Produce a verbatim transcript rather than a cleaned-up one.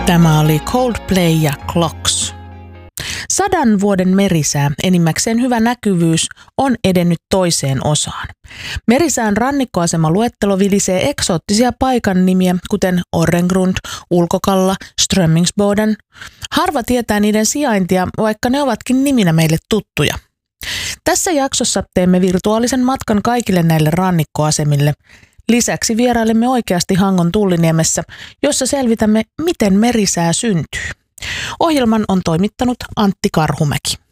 Tämä oli Coldplay ja Clocks. Sadan vuoden merisää, enimmäkseen hyvä näkyvyys, on edennyt toiseen osaan. Merisään rannikkoasema luettelo vilisee eksoottisia paikan nimiä, kuten Orrengrund, Ulkokalla, Strömmingsboden. Harva tietää niiden sijaintia, vaikka ne ovatkin niminä meille tuttuja. Tässä jaksossa teemme virtuaalisen matkan kaikille näille rannikkoasemille. Lisäksi vierailemme oikeasti Hangon Tulliniemessä, jossa selvitämme, miten merisää syntyy. Ohjelman on toimittanut Antti Karhumäki.